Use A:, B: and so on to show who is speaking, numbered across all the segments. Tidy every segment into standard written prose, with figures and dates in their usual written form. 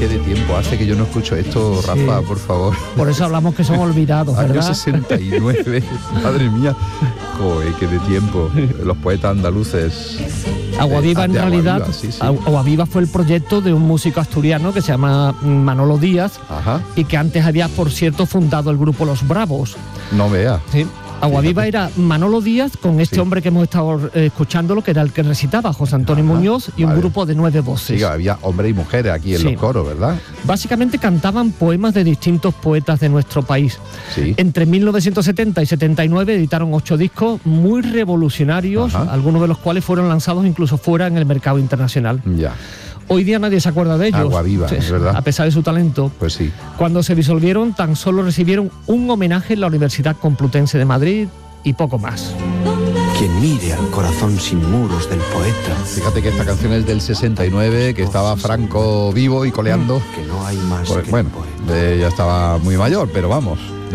A: qué de tiempo hace que yo no escucho esto, Rafa,
B: Sí.
A: por favor.
B: Por eso hablamos que son olvidados,
A: Año
B: ¿verdad?
A: 69, madre mía. Joder, qué de tiempo. Los poetas andaluces.
B: Agua Viva, en
A: de Agua
B: realidad,
A: Viva, sí, sí.
B: Agua Viva fue el proyecto de un músico asturiano que se llama Manolo Díaz,
A: Ajá,
B: y que antes había, por cierto, fundado el grupo Los Bravos.
A: no vea.
B: Sí. Agua Viva era Manolo Díaz con este
A: Sí.
B: hombre que hemos estado escuchándolo, que era el que recitaba, José Antonio
A: Ajá,
B: Muñoz, y un
A: vale.
B: grupo de 9 voces.
A: Sí, había hombres y mujeres aquí en
B: Sí.
A: los coros, ¿verdad?
B: Básicamente cantaban poemas de distintos poetas de nuestro país.
A: Sí.
B: Entre 1970 y 79 editaron 8 discos muy revolucionarios,
A: Ajá.
B: algunos de los cuales fueron lanzados incluso fuera en el mercado internacional.
A: Ya,
B: Hoy día nadie se acuerda de ellos.
A: Agua Viva,
B: Sí,
A: es verdad.
B: A pesar de su talento.
A: pues sí.
B: Cuando se disolvieron, tan solo recibieron un homenaje en la Universidad Complutense de Madrid y poco más.
C: Quien mire al corazón sin muros del poeta,
A: Fíjate que esta canción es del 69, que estaba Franco vivo y coleando.
C: que no hay más
A: Pues,
C: que
A: bueno,
C: el poeta.
A: ya estaba muy mayor, pero vamos,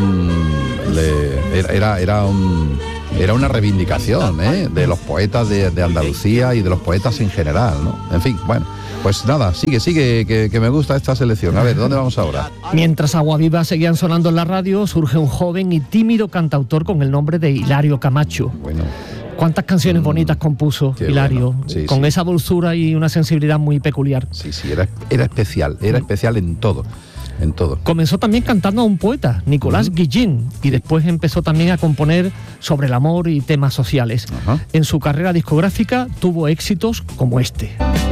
A: era una reivindicación, de los poetas de Andalucía y de los poetas en general, ¿no? En fin, bueno, pues nada, sigue, que me gusta esta selección. A ver, ¿dónde vamos ahora?
B: Mientras Agua Viva seguían sonando en la radio, surge un joven y tímido cantautor con el nombre de Hilario Camacho.
A: Bueno,
B: ¿Cuántas canciones bonitas compuso
A: qué
B: Hilario?
A: bueno. Sí,
B: con
A: sí.
B: esa dulzura y una sensibilidad muy peculiar.
A: sí, era especial en todo, en todo.
B: Comenzó también cantando a un poeta, Nicolás Guillén, y después empezó también a componer sobre el amor y temas sociales.
A: Ajá.
B: En su carrera discográfica tuvo éxitos como este.